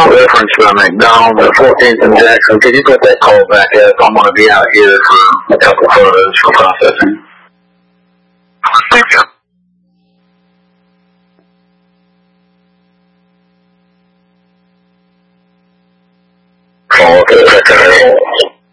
reference for McDonald, 14th and Jackson. Could you put that call back up? I'm going to be out here for a couple photos for processing. Thank you. Call to the secretary.